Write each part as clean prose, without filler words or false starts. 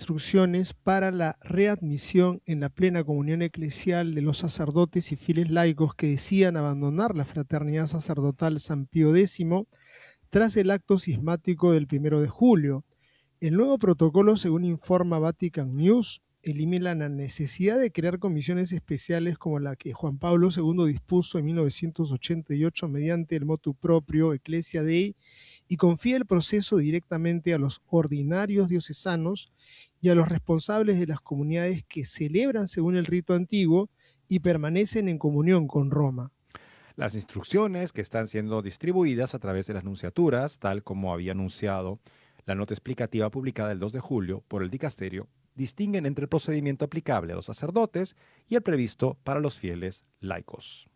instrucciones para la readmisión en la plena comunión eclesial de los sacerdotes y fieles laicos que decían abandonar la fraternidad sacerdotal San Pío X tras el acto cismático del 1 de julio. El nuevo protocolo, según informa Vatican News, elimina la necesidad de crear comisiones especiales como la que Juan Pablo II dispuso en 1988 mediante el motu proprio Ecclesia Dei y confía el proceso directamente a los ordinarios diocesanos y a los responsables de las comunidades que celebran según el rito antiguo y permanecen en comunión con Roma. Las instrucciones que están siendo distribuidas a través de las nunciaturas, tal como había anunciado la nota explicativa publicada el 2 de julio por el dicasterio, distinguen entre el procedimiento aplicable a los sacerdotes y el previsto para los fieles laicos.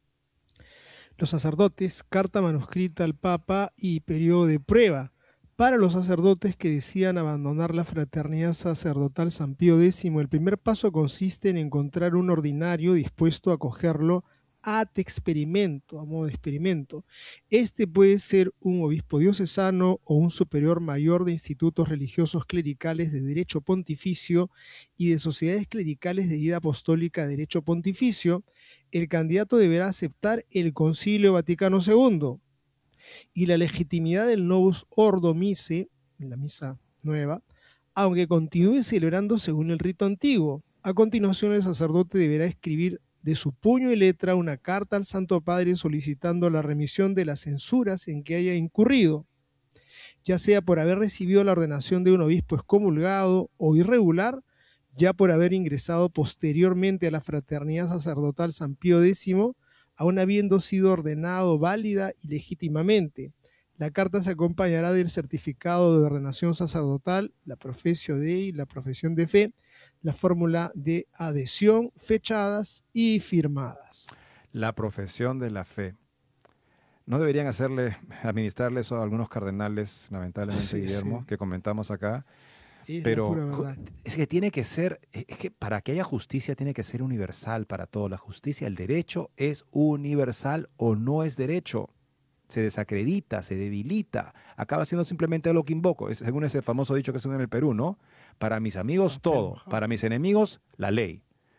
Los sacerdotes, carta manuscrita al Papa y periodo de prueba. Para los sacerdotes que decían abandonar la fraternidad sacerdotal San Pío X, el primer paso consiste en encontrar un ordinario dispuesto a acogerlo ad experimento, a modo de experimento. Este puede ser un obispo diocesano o un superior mayor de institutos religiosos clericales de derecho pontificio y de sociedades clericales de vida apostólica de derecho pontificio. El candidato deberá aceptar el Concilio Vaticano II y la legitimidad del Novus Ordo Missae, la misa nueva, aunque continúe celebrando según el rito antiguo. A continuación, el sacerdote deberá escribir de su puño y letra una carta al Santo Padre solicitando la remisión de las censuras en que haya incurrido, ya sea por haber recibido la ordenación de un obispo excomulgado o irregular, ya por haber ingresado posteriormente a la fraternidad sacerdotal San Pío X, aun habiendo sido ordenado válida y legítimamente. La carta se acompañará del certificado de ordenación sacerdotal, la profesio Dei, la profesión de fe, la fórmula de adhesión, fechadas y firmadas. La profesión de la fe. ¿No deberían administrarle eso a algunos cardenales, lamentablemente, Sí, Guillermo, sí. que comentamos acá? Es la Pero pura verdad. es que tiene que ser, es que para que haya justicia tiene que ser universal para todos. La justicia, el derecho es universal o no es derecho. Se desacredita, se debilita, acaba siendo simplemente lo que invoco. Según ese famoso dicho que suena en el Perú, ¿no? Para mis amigos todo, para mis enemigos la ley.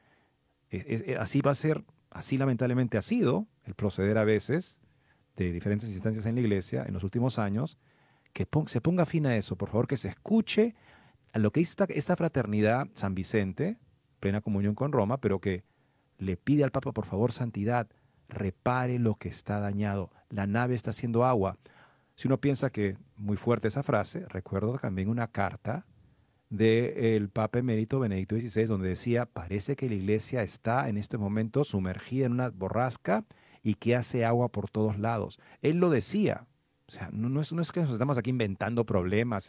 Así va a ser, así lamentablemente ha sido el proceder a veces de diferentes instancias en la iglesia en los últimos años. Que se ponga fin a eso, por favor, que se escuche a lo que dice esta fraternidad San Vicente, plena comunión con Roma, pero que le pide al Papa, por favor, santidad, repare lo que está dañado. La nave está haciendo agua. Si uno piensa que muy fuerte esa frase, recuerdo también una carta del Papa emérito Benedicto XVI, donde decía, parece que la iglesia está en este momento sumergida en una borrasca y que hace agua por todos lados. Él lo decía. O sea, no es que nos estamos aquí inventando problemas,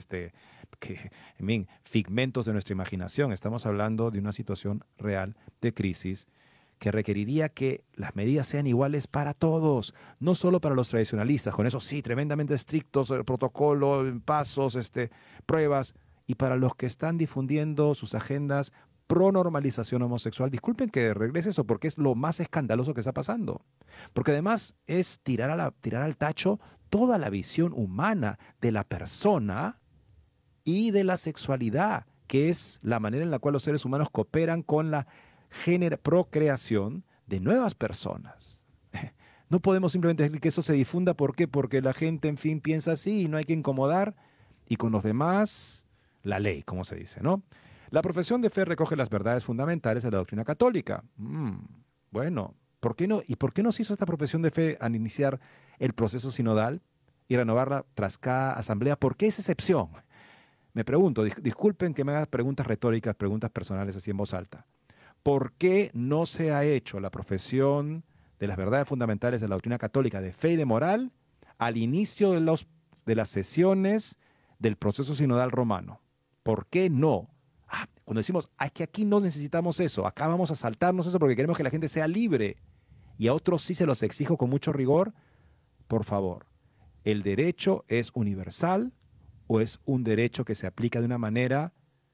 figmentos de nuestra imaginación. Estamos hablando de una situación real de crisis que requeriría que las medidas sean iguales para todos, no solo para los tradicionalistas, con eso sí, tremendamente estrictos, el protocolo, pasos, pruebas, y para los que están difundiendo sus agendas pro normalización homosexual. Disculpen que regrese eso, porque es lo más escandaloso que está pasando. Porque además es tirar al tacho toda la visión humana de la persona y de la sexualidad, que es la manera en la cual los seres humanos cooperan con la procreación de nuevas personas. No podemos simplemente decir que eso se difunda. ¿Por qué? Porque la gente, en fin, piensa así y no hay que incomodar. Y con los demás, la ley, como se dice, ¿no? La profesión de fe recoge las verdades fundamentales de la doctrina católica. Bueno, ¿por qué no? ¿Y por qué no se hizo esta profesión de fe al iniciar el proceso sinodal y renovarla tras cada asamblea? ¿Por qué esa excepción? Me pregunto, disculpen que me hagas preguntas retóricas, preguntas personales así en voz alta. ¿Por qué no se ha hecho la profesión de las verdades fundamentales de la doctrina católica de fe y de moral al inicio de las sesiones del proceso sinodal romano? ¿Por qué no? Cuando decimos, es que aquí no necesitamos eso, acá vamos a saltarnos eso porque queremos que la gente sea libre, y a otros sí se los exijo con mucho rigor, por favor, ¿el derecho es universal o es un derecho que se aplica de una manera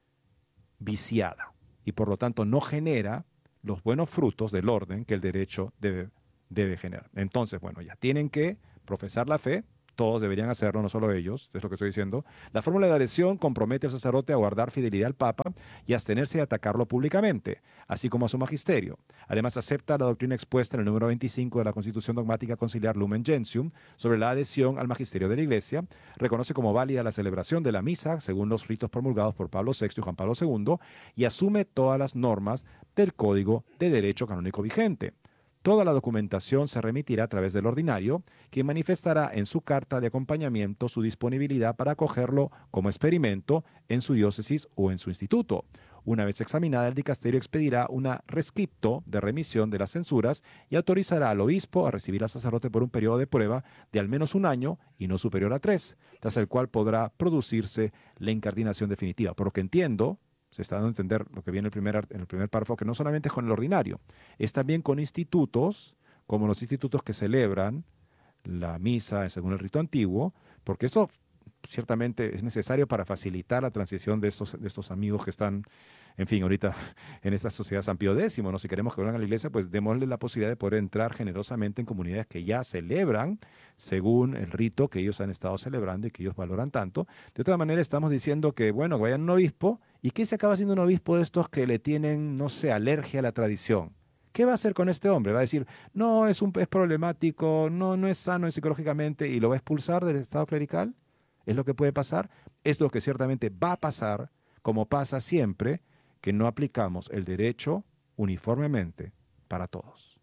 viciada y por lo tanto no genera los buenos frutos del orden que el derecho debe generar? Entonces, bueno, ya tienen que profesar la fe, todos deberían hacerlo, no solo ellos, es lo que estoy diciendo. La fórmula de adhesión compromete al sacerdote a guardar fidelidad al Papa y abstenerse de atacarlo públicamente, así como a su magisterio. Además, acepta la doctrina expuesta en el número 25 de la Constitución Dogmática Conciliar Lumen Gentium sobre la adhesión al magisterio de la Iglesia, reconoce como válida la celebración de la misa según los ritos promulgados por Pablo VI y Juan Pablo II y asume todas las normas del Código de Derecho Canónico vigente. Toda la documentación se remitirá a través del ordinario, quien manifestará en su carta de acompañamiento su disponibilidad para acogerlo como experimento en su diócesis o en su instituto. Una vez examinada, el dicasterio expedirá una rescripto de remisión de las censuras y autorizará al obispo a recibir al sacerdote por un periodo de prueba de al menos un año y no superior a 3, tras el cual podrá producirse la incardinación definitiva. Por lo que entiendo, se está dando a entender lo que viene en el primer párrafo, que no solamente es con el ordinario, es también con institutos, como los institutos que celebran la misa según el rito antiguo, porque eso ciertamente es necesario para facilitar la transición de estos amigos que están, en fin, ahorita en esta sociedad San Pío X, ¿no? Si queremos que vuelvan a la iglesia, pues démosle la posibilidad de poder entrar generosamente en comunidades que ya celebran según el rito que ellos han estado celebrando y que ellos valoran tanto. De otra manera, estamos diciendo que, bueno, vayan a un obispo, ¿y qué se acaba siendo un obispo de estos que le tienen, no sé, alergia a la tradición? ¿Qué va a hacer con este hombre? Va a decir, no, es problemático, no es sano psicológicamente y lo va a expulsar del estado clerical. ¿Es lo que puede pasar? Es lo que ciertamente va a pasar, como pasa siempre, que no aplicamos el derecho uniformemente para todos.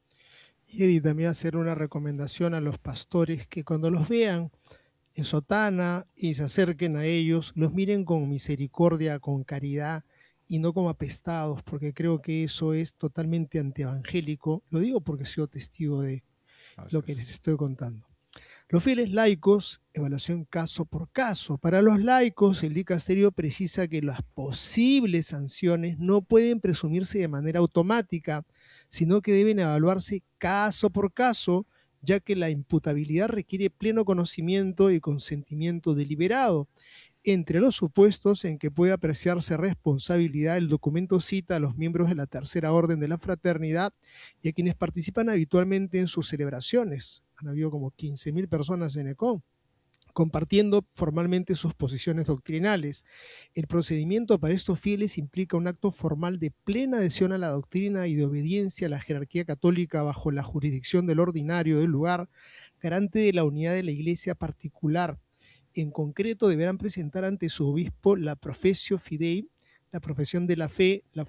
Y Eddie, también hacer una recomendación a los pastores que cuando los vean en sotana y se acerquen a ellos, los miren con misericordia, con caridad y no como apestados, porque creo que eso es totalmente antievangélico. Lo digo porque he sido testigo de lo que les estoy contando. Los fieles laicos, evaluación caso por caso. Para los laicos, el dicasterio precisa que las posibles sanciones no pueden presumirse de manera automática, sino que deben evaluarse caso por caso, ya que la imputabilidad requiere pleno conocimiento y consentimiento deliberado. Entre los supuestos en que puede apreciarse responsabilidad, el documento cita a los miembros de la Tercera Orden de la Fraternidad y a quienes participan habitualmente en sus celebraciones. Han habido como 15.000 personas en ECON, compartiendo formalmente sus posiciones doctrinales. El procedimiento para estos fieles implica un acto formal de plena adhesión a la doctrina y de obediencia a la jerarquía católica bajo la jurisdicción del ordinario del lugar, garante de la unidad de la Iglesia particular. En concreto, deberán presentar ante su obispo la professio fidei, la profesión de la fe, la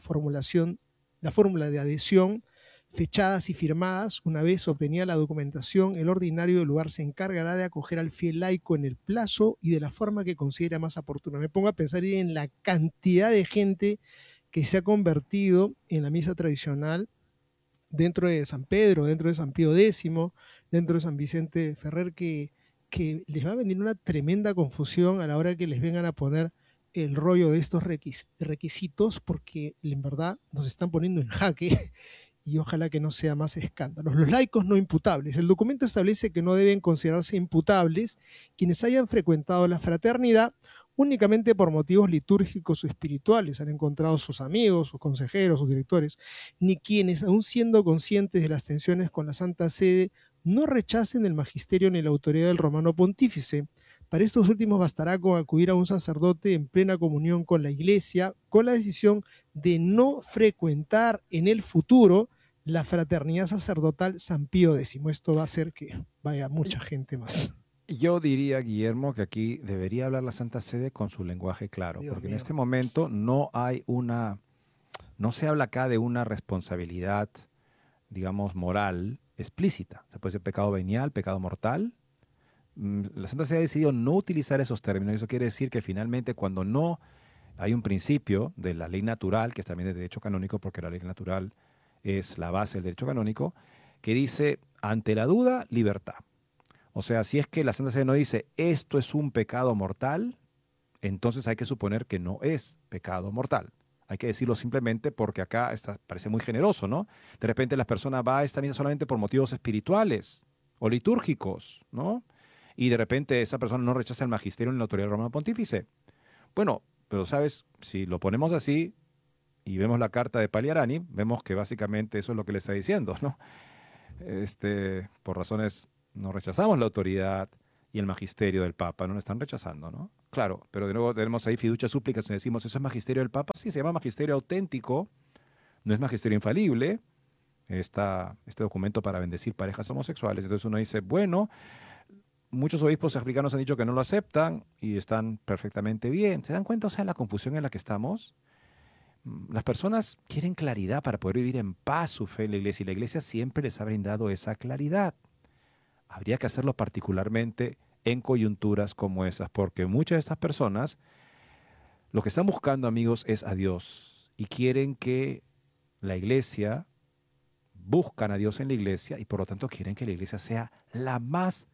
fórmula de adhesión, fechadas y firmadas. Una vez obtenida la documentación, el ordinario del lugar se encargará de acoger al fiel laico en el plazo y de la forma que considera más oportuna. Me pongo a pensar en la cantidad de gente que se ha convertido en la misa tradicional dentro de San Pedro, dentro de San Pío X, dentro de San Vicente Ferrer, que les va a venir una tremenda confusión a la hora que les vengan a poner el rollo de estos requisitos, porque en verdad nos están poniendo en jaque y ojalá que no sea más escándalos. Los laicos no imputables. El documento establece que no deben considerarse imputables quienes hayan frecuentado la fraternidad únicamente por motivos litúrgicos o espirituales, han encontrado sus amigos, sus consejeros, sus directores, ni quienes, aun siendo conscientes de las tensiones con la Santa Sede, no rechacen el magisterio ni la autoridad del romano pontífice. Para estos últimos bastará con acudir a un sacerdote en plena comunión con la Iglesia, con la decisión de no frecuentar en el futuro la fraternidad sacerdotal San Pío X. Esto va a hacer que vaya mucha gente más. Yo diría, Guillermo, que aquí debería hablar la Santa Sede con su lenguaje claro, Dios porque mío. en este momento no se habla acá de una responsabilidad, digamos, moral explícita. Se puede ser pecado venial, pecado mortal. La Santa Sede ha decidido no utilizar esos términos. Eso quiere decir que finalmente cuando no hay un principio de la ley natural, que es también de derecho canónico, porque la ley natural es la base del derecho canónico, que dice, ante la duda, libertad. O sea, si es que la Santa Sede no dice, esto es un pecado mortal, entonces hay que suponer que no es pecado mortal. Hay que decirlo simplemente porque acá parece muy generoso, ¿no? De repente las personas van a esta misa solamente por motivos espirituales o litúrgicos, ¿no? Y de repente esa persona no rechaza el magisterio ni la autoridad del Romano Pontífice. Bueno, pero sabes, si lo ponemos así y vemos la carta de Pagliarani, vemos que básicamente eso es lo que le está diciendo, ¿no? Por razones, no rechazamos la autoridad, y el magisterio del Papa, no lo están rechazando, ¿no? Claro, pero de nuevo tenemos ahí fiducia súplicas y decimos, ¿eso es magisterio del Papa? Sí, se llama magisterio auténtico, no es magisterio infalible, este documento para bendecir parejas homosexuales. Entonces uno dice, bueno, muchos obispos africanos han dicho que no lo aceptan y están perfectamente bien. ¿Se dan cuenta, o sea, la confusión en la que estamos? Las personas quieren claridad para poder vivir en paz su fe en la iglesia y la iglesia siempre les ha brindado esa claridad. Habría que hacerlo particularmente en coyunturas como esas, porque muchas de estas personas lo que están buscando, amigos, es a Dios y quieren que la iglesia, buscan a Dios en la iglesia y por lo tanto quieren que la iglesia sea la más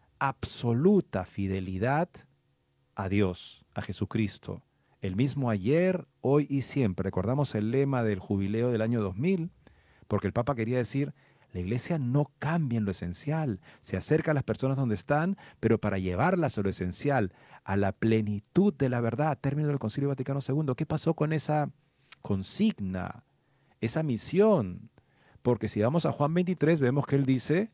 absoluta fidelidad a Dios, a Jesucristo. El mismo ayer, hoy y siempre. Recordamos el lema del jubileo del año 2000, porque el Papa quería decir, la iglesia no cambia en lo esencial, se acerca a las personas donde están, pero para llevarlas a lo esencial, a la plenitud de la verdad, término del Concilio Vaticano II. ¿Qué pasó con esa consigna, esa misión? Porque si vamos a Juan 23, vemos que él dice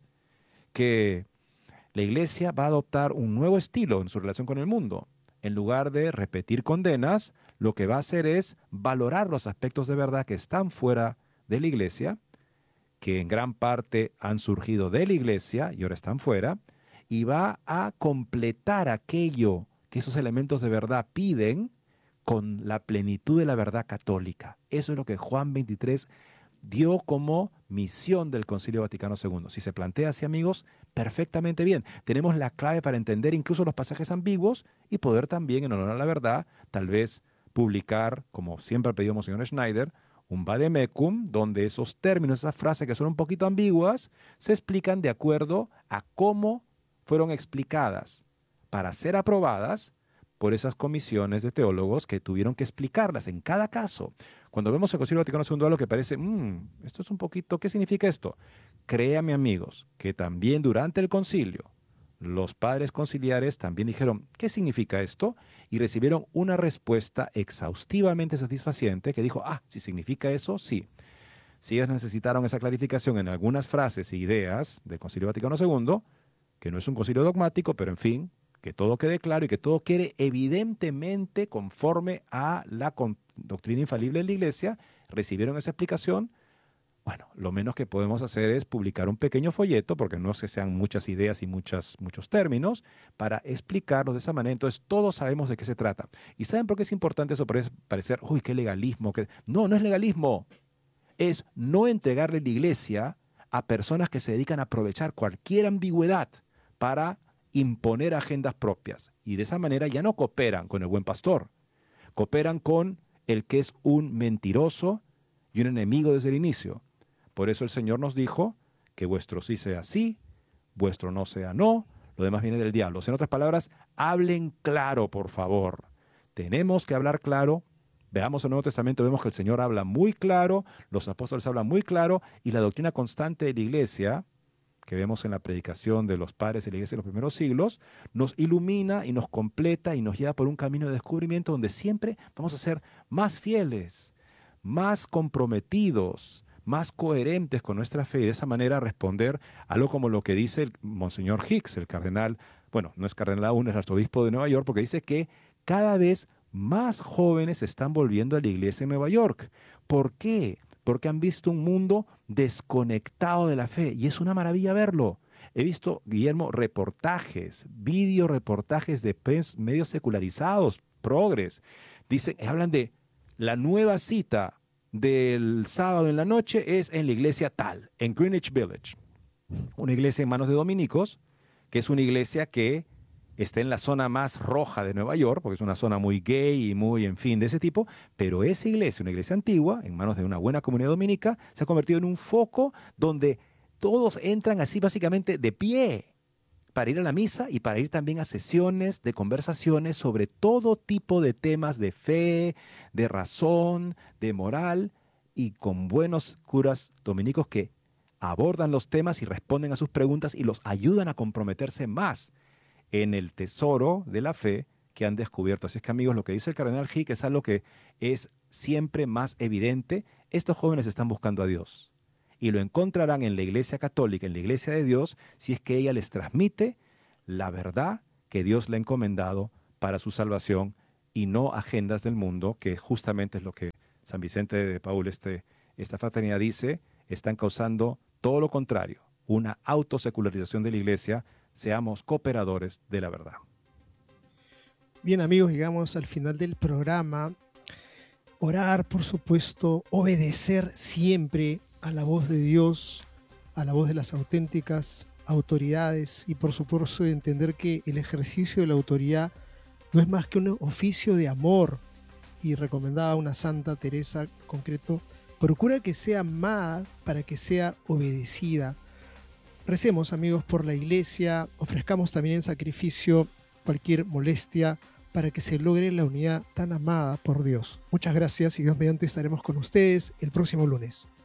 que la iglesia va a adoptar un nuevo estilo en su relación con el mundo. En lugar de repetir condenas, lo que va a hacer es valorar los aspectos de verdad que están fuera de la iglesia, que en gran parte han surgido de la iglesia y ahora están fuera, y va a completar aquello que esos elementos de verdad piden con la plenitud de la verdad católica. Eso es lo que Juan 23 dio como misión del Concilio Vaticano II. Si se plantea así, amigos, perfectamente bien. Tenemos la clave para entender incluso los pasajes ambiguos y poder también, en honor a la verdad, tal vez publicar, como siempre ha pedido Monseñor Schneider, un vademecum, donde esos términos, esas frases que son un poquito ambiguas, se explican de acuerdo a cómo fueron explicadas para ser aprobadas por esas comisiones de teólogos que tuvieron que explicarlas en cada caso. Cuando vemos el Concilio Vaticano II, lo que parece, esto es un poquito, ¿qué significa esto? Créame, amigos, que también durante el concilio, los padres conciliares también dijeron, ¿qué significa esto? Y recibieron una respuesta exhaustivamente satisfaciente que dijo, si significa eso, sí. Si ellos necesitaron esa clarificación en algunas frases e ideas del Concilio Vaticano II, que no es un concilio dogmático, pero en fin, que todo quede claro y que todo quede evidentemente conforme a la doctrina infalible de la Iglesia, recibieron esa explicación. Bueno, lo menos que podemos hacer es publicar un pequeño folleto, porque no es que sean muchas ideas y muchos términos, para explicarlo de esa manera. Entonces, todos sabemos de qué se trata. ¿Y saben por qué es importante eso? Para parecer, uy, qué legalismo. No, no es legalismo. Es no entregarle la Iglesia a personas que se dedican a aprovechar cualquier ambigüedad para imponer agendas propias. Y de esa manera ya no cooperan con el buen pastor, cooperan con el que es un mentiroso y un enemigo desde el inicio. Por eso el Señor nos dijo que vuestro sí sea sí, vuestro no sea no, lo demás viene del diablo. O sea, en otras palabras, hablen claro, por favor. Tenemos que hablar claro. Veamos el Nuevo Testamento, vemos que el Señor habla muy claro, los apóstoles hablan muy claro, y la doctrina constante de la Iglesia, que vemos en la predicación de los padres de la Iglesia de los primeros siglos, nos ilumina y nos completa y nos lleva por un camino de descubrimiento donde siempre vamos a ser más fieles, más comprometidos, más coherentes con nuestra fe y de esa manera responder a algo como lo que dice el Monseñor Hicks, el cardenal, bueno, no es cardenal aún, es arzobispo de Nueva York, porque dice que cada vez más jóvenes están volviendo a la iglesia en Nueva York. ¿Por qué? Porque han visto un mundo desconectado de la fe y es una maravilla verlo. He visto, Guillermo, reportajes, videoreportajes de medios secularizados, progres. Dicen, hablan de la nueva cita del sábado en la noche es en la iglesia tal, en Greenwich Village. Una iglesia en manos de dominicos, que es una iglesia que está en la zona más roja de Nueva York, porque es una zona muy gay y muy, en fin, de ese tipo, pero esa iglesia, una iglesia antigua, en manos de una buena comunidad dominica, se ha convertido en un foco donde todos entran así básicamente de pie para ir a la misa y para ir también a sesiones de conversaciones sobre todo tipo de temas de fe, de razón, de moral, y con buenos curas dominicos que abordan los temas y responden a sus preguntas y los ayudan a comprometerse más en el tesoro de la fe que han descubierto. Así es que, amigos, lo que dice el cardenal Hick es algo que es siempre más evidente. Estos jóvenes están buscando a Dios y lo encontrarán en la Iglesia Católica, en la Iglesia de Dios, si es que ella les transmite la verdad que Dios le ha encomendado para su salvación y no agendas del mundo, que justamente es lo que San Vicente de Paúl, esta fraternidad dice, están causando todo lo contrario, una autosecularización de la iglesia. Seamos cooperadores de la verdad. Bien amigos, llegamos al final del programa. Orar, por supuesto, obedecer siempre a la voz de Dios, a la voz de las auténticas autoridades y por supuesto entender que el ejercicio de la autoridad no es más que un oficio de amor. Y recomendaba una Santa Teresa concreto, procura que sea amada para que sea obedecida. Recemos amigos por la iglesia, ofrezcamos también en sacrificio cualquier molestia para que se logre la unidad tan amada por Dios. Muchas gracias y Dios mediante estaremos con ustedes el próximo lunes.